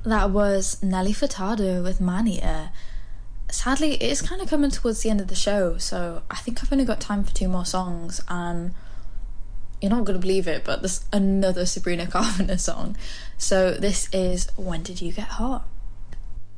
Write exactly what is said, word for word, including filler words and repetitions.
That was Nelly Furtado with Man Eater. Sadly, it is kind of coming towards the end of the show, so I think I've only got time for two more songs, and you're not going to believe it, but there's another Sabrina Carpenter song. So this is When Did You Get Hot?